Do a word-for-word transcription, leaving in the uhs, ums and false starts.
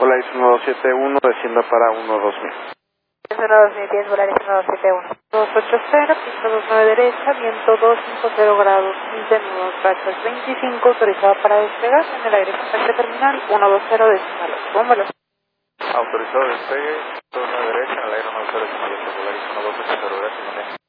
Volaris uno dos siete uno, descienda para uno dos mil. uno dos mil diez, Volaris uno dos siete uno. dos ocho cero, pista dos nueve derecha, viento dos cinco cero grados, quince nudos, rachas veinticinco, autorizado para despegar en el aire contacto terminal uno dos cero decimal ocho. Póngalo. Autorizado despegue, dos nueve derecha, en el aire uno dos cero decimal ocho, Volaris uno dos ocho cero, gracias.